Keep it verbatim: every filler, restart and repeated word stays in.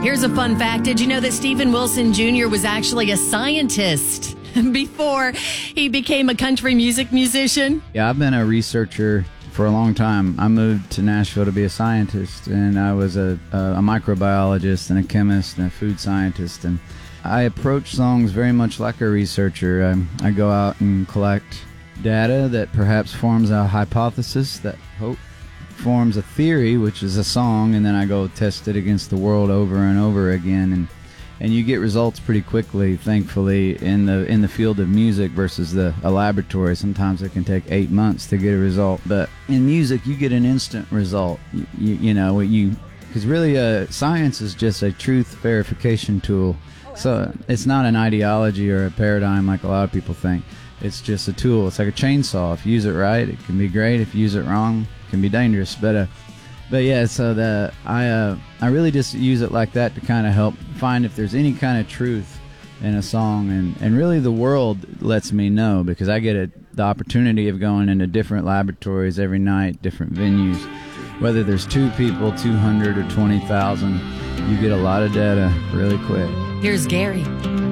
Here's a fun fact. Did you know that Stephen Wilson Junior was actually a scientist before he became a country music musician? Yeah, I've been a researcher for a long time. I moved to Nashville to be a scientist, and I was a, a, a microbiologist and a chemist and a food scientist. And I approach songs very much like a researcher. I, I go out and collect data that perhaps forms a hypothesis that hope forms a theory, which is a song, and then I go test it against the world over and over again, and and you get results pretty quickly, thankfully, in the in the field of music versus the a laboratory. Sometimes it can take eight months to get a result, but in music you get an instant result. You, you, you know, you because really uh, science is just a truth verification tool, so it's not an ideology or a paradigm like a lot of people think. It's just a tool. It's like a chainsaw. If you use it right, it can be great. If you use it wrong, it can be dangerous. But uh, but yeah, so the I uh, I really just use it like that to kind of help find if there's any kind of truth in a song, and, and really the world lets me know, because I get a, the opportunity of going into different laboratories every night, different venues. Whether there's two people, two hundred, or twenty thousand, you get a lot of data really quick. Here's Gary.